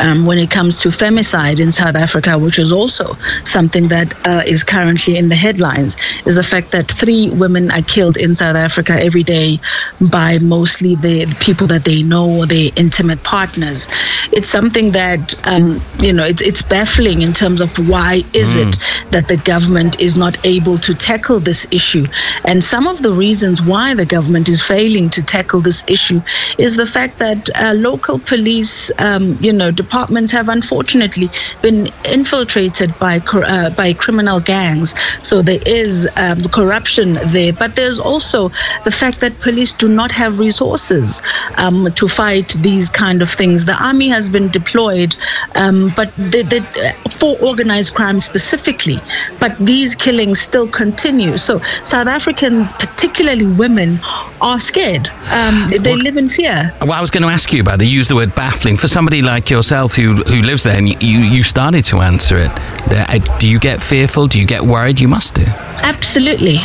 when it comes to femicide in South Africa, which is also something that is currently in the headlines, is the fact that 3 women are killed in South Africa every day by mostly the people that they know or their intimate partners. It's something that, it's baffling in terms of why is it that the government is not able to tackle this issue. And some of the reasons why the government is failing to tackle this issue is the fact that local police, departments have unfortunately been infiltrated by criminal gangs. So there is corruption there, but there's also the fact that police do not have resources to fight these kind of things. The army has been deployed, but for organized crime specifically, but these killings still continue. So South Africans, particularly women, are scared. They live in fear. Well, I was going to ask you about it. You used the word baffling. For somebody like yourself who lives there, and you started to answer it, do you get fearful? Do you get worried? You must do. Absolutely.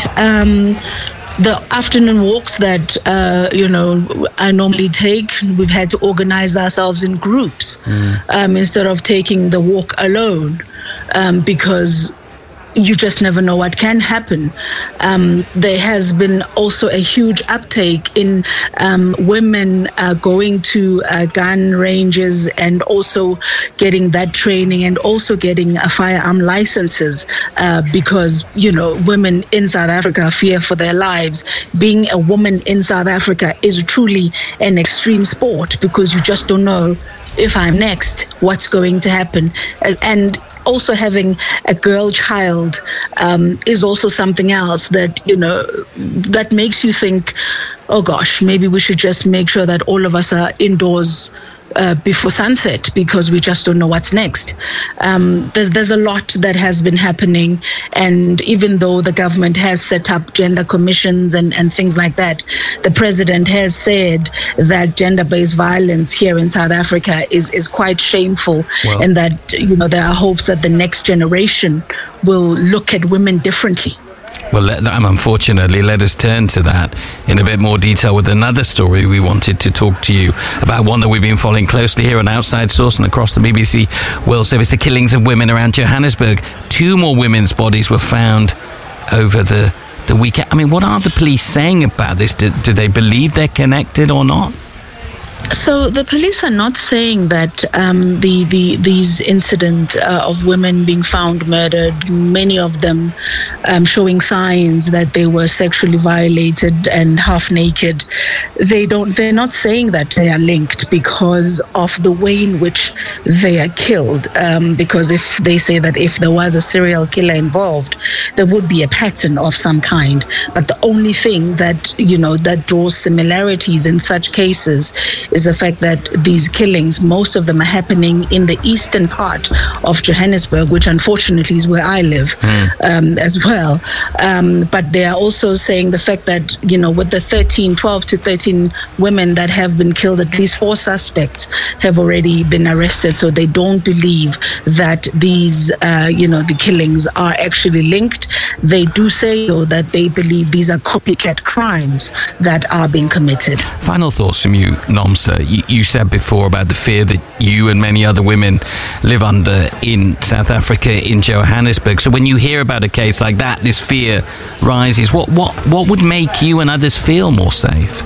The afternoon walks that, I normally take, we've had to organize ourselves in groups instead of taking the walk alone because you just never know what can happen. There has been also a huge uptake in women going to gun ranges and also getting that training and also getting firearm licenses because, women in South Africa fear for their lives. Being a woman in South Africa is truly an extreme sport because you just don't know if I'm next, what's going to happen. And also having a girl child is also something else that, that makes you think, oh gosh, maybe we should just make sure that all of us are indoors before sunset because we just don't know what's next. There's a lot that has been happening, and even though the government has set up gender commissions and things like that, the president has said that gender-based violence here in South Africa is quite shameful, and that there are hopes that the next generation will look at women differently. Well, unfortunately, let us turn to that in a bit more detail with another story we wanted to talk to you about, one that we've been following closely here on Outside Source and across the BBC World Service, the killings of women around Johannesburg. 2 more women's bodies were found over the weekend. I mean, what are the police saying about this? Do they believe they're connected or not? So the police are not saying that these incidents of women being found murdered, many of them showing signs that they were sexually violated and half naked. They're not saying that they are linked because of the way in which they are killed. Because if they say that if there was a serial killer involved, there would be a pattern of some kind. But the only thing that that draws similarities in such cases is the fact that these killings, most of them are happening in the eastern part of Johannesburg, which unfortunately is where I live as well. But they are also saying the fact that, with the 12 to 13 women that have been killed, at least 4 suspects have already been arrested. So they don't believe that these, the killings are actually linked. They do say, though, that they believe these are copycat crimes that are being committed. Final thoughts from you, Nomsa. You said before about the fear that you and many other women live under in South Africa, in Johannesburg. So when you hear about a case like that, this fear rises. What would make you and others feel more safe?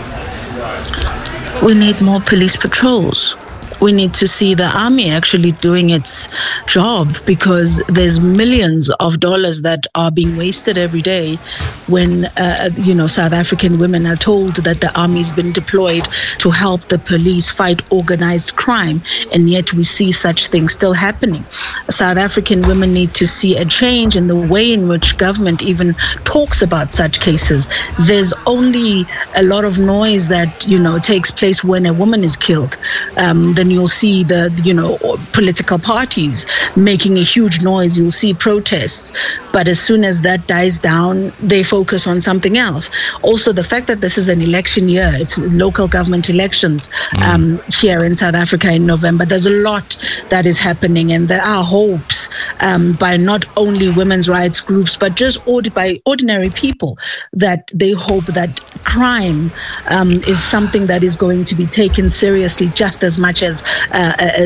We need more police patrols. We need to see the army actually doing its job because there's millions of dollars that are being wasted every day when, South African women are told that the army's been deployed to help the police fight organized crime. And yet we see such things still happening. South African women need to see a change in the way in which government even talks about such cases. There's only a lot of noise that, takes place when a woman is killed. Then you'll see the, political parties making a huge noise. You'll see protests. But as soon as that dies down, they focus on something else. Also, the fact that this is an election year, it's local government elections here in South Africa in November. There's a lot that is happening, and there are hopes by not only women's rights groups, but just by ordinary people that they hope that crime is something that is going to be taken seriously just as much as